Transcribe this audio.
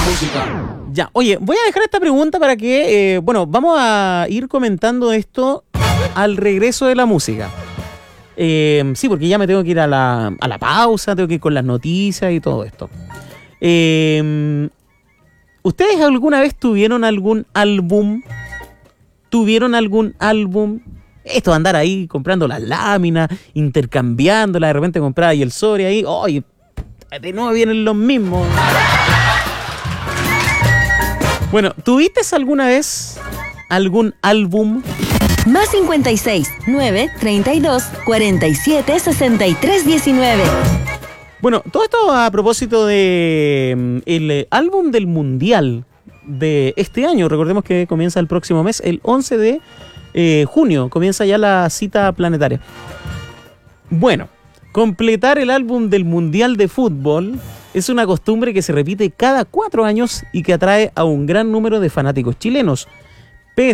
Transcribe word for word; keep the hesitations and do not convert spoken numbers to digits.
música. Ya, oye, voy a dejar esta pregunta para que, eh, bueno, vamos a ir comentando esto al regreso de la música. Eh, sí, porque ya me tengo que ir a la, a la pausa, tengo que ir con las noticias y todo esto. Eh, ¿Ustedes alguna vez tuvieron algún álbum? ¿Tuvieron algún álbum? Esto de andar ahí comprando las láminas, intercambiándolas, de repente comprar ahí el sobre ahí, oye, de nuevo vienen los mismos. Bueno, ¿tuviste alguna vez algún álbum? Más cincuenta y seis, nueve, treinta y dos, cuarenta y siete, sesenta y tres, diecinueve. Bueno, todo esto a propósito de mm, el eh, álbum del Mundial de este año. Recordemos que comienza el próximo mes, el once de eh, junio, comienza ya la cita planetaria. Bueno, completar el álbum del Mundial de Fútbol es una costumbre que se repite cada cuatro años y que atrae a un gran número de fanáticos chilenos.